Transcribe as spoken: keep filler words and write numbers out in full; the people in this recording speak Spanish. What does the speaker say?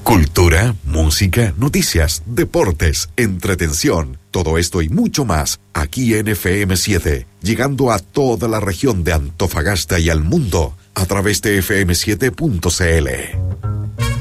Cultura, música, noticias, deportes, entretención, todo esto y mucho más aquí en F M siete, llegando a toda la región de Antofagasta y al mundo a través de F M siete punto C L.